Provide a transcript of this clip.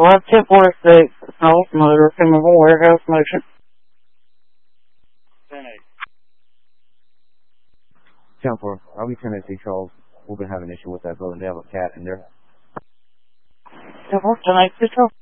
1046, House Motor, Removable Warehouse Motion. 10-4, I'll be 10-8 Charles. We've been having an issue with that building. They have a cat in there. 10-4, 10-8, Charles.